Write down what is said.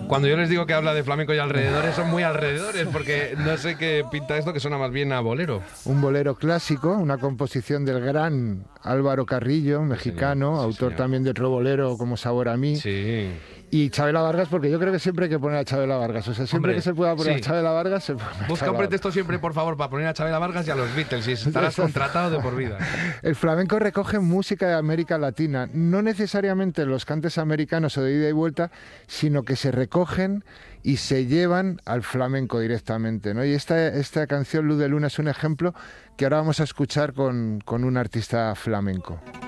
Cuando yo les digo que habla de flamenco y alrededores, son muy alrededores, porque no sé qué pinta esto, que suena más bien a bolero. Un bolero clásico, una composición del gran Álvaro Carrillo, mexicano, Sí, autor señor. también de otro bolero como Sabor a mí. Sí. Y Chabela Vargas, porque yo creo que siempre hay que poner a Chabela Vargas. O sea, siempre Hombre, que se pueda poner a sí. Chabela Vargas, se pone a Busca un Chabela. pretexto siempre, por favor, para poner a Chabela Vargas y a los Beatles, y estarás contratado de por vida. El flamenco recoge música de América Latina, no necesariamente los cantes americanos o de ida y vuelta, sino que se recogen y se llevan al flamenco directamente, ¿no? Y esta canción, Luz de Luna, es un ejemplo que ahora vamos a escuchar con un artista flamenco.